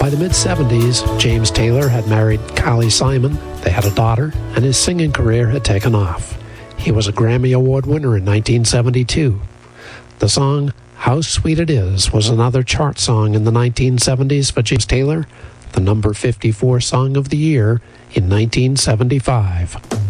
By the mid-70s, James Taylor had married Carly Simon, they had a daughter, and his singing career had taken off. He was a Grammy Award winner in 1972. The song How Sweet It Is was another chart song in the 1970s for James Taylor, the number 54 song of the year in 1975.